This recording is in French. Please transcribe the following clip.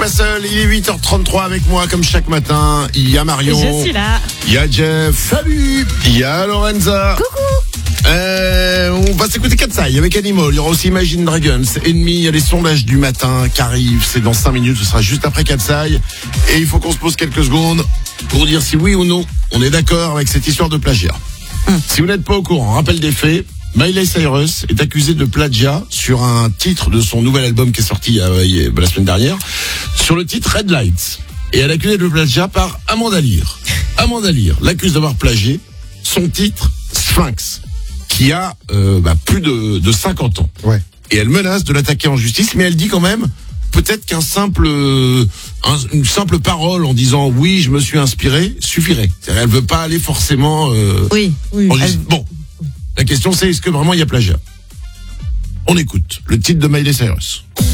pas seul, il est 8h33 avec moi comme chaque matin. Il y a Marion. Je suis là. Il y a Jeff. Salut. Il y a Lorenza. Coucou. On va s'écouter Katsai avec Animal. Il y aura aussi Imagine Dragons, Ennemi. Il y a les sondages du matin qui arrivent. C'est dans 5 minutes. Ce sera juste après Katsai. Et il faut qu'on se pose quelques secondes pour dire si oui ou non on est d'accord avec cette histoire de plagiat. Si vous n'êtes pas au courant, rappel des faits. Miley Cyrus est accusée de plagiat sur un titre de son nouvel album qui est sorti la semaine dernière, sur le titre Red Lights. Et elle est accusée de plagiat par Amanda Lear. Amanda Lear l'accuse d'avoir plagié son titre Sphinx, qui a plus de 50 ans. Ouais. Et elle menace de l'attaquer en justice, mais elle dit quand même peut-être une simple parole en disant oui, je me suis inspiré suffirait. C'est-à-dire, elle veut pas aller forcément Oui. en justice. Bon. La question c'est, est-ce que vraiment il y a plagiat? On écoute le titre de Miley Cyrus.